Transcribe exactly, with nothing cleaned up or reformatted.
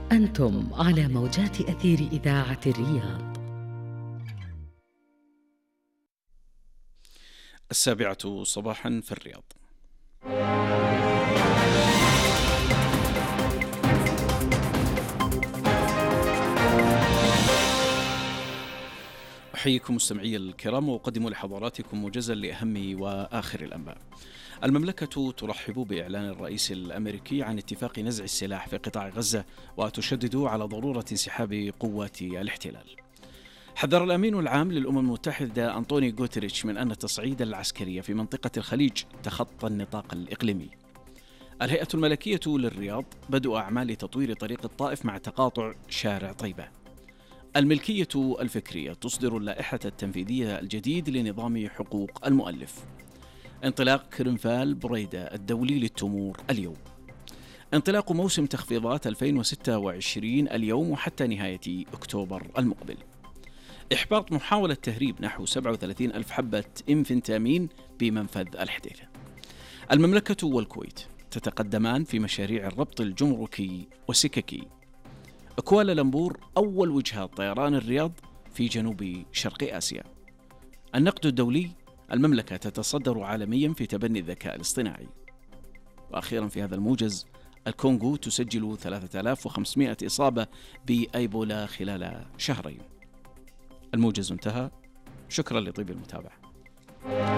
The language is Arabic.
أنتم على موجات أثير إذاعة الرياض. السابعة صباحا في الرياض. أحييكم مستمعي الكرام وأقدم لحضراتكم موجزا لأهم وآخر الأنباء. المملكة ترحب بإعلان الرئيس الأمريكي عن اتفاق نزع السلاح في قطاع غزة، وتشدد على ضرورة انسحاب قوات الاحتلال. حذر الأمين العام للأمم المتحدة أنطوني غوتيريتش من أن التصعيد العسكري في منطقة الخليج تخطى النطاق الإقليمي. الهيئة الملكية للرياض بدء أعمال تطوير طريق الطائف مع تقاطع شارع طيبة. الملكية الفكرية تصدر اللائحة التنفيذية الجديد لنظام حقوق المؤلف. انطلاق كرنفال بريدة الدولي للتمور اليوم. انطلاق موسم تخفيضات ألفين وستة وعشرين اليوم وحتى نهاية أكتوبر المقبل. إحباط محاولة تهريب نحو سبعة وثلاثين ألف حبة إنفنتامين بمنفذ الحديثة. المملكة والكويت تتقدمان في مشاريع الربط الجمركي والسككي. كوالالمبور أول وجهات طيران الرياض في جنوب شرق آسيا. النقد الدولي، المملكة تتصدر عالميا في تبني الذكاء الاصطناعي. وأخيرا في هذا الموجز، الكونغو تسجل ثلاثة آلاف وخمسمائة إصابة بأيبولا خلال شهرين. الموجز انتهى، شكرا لطيب المتابعة.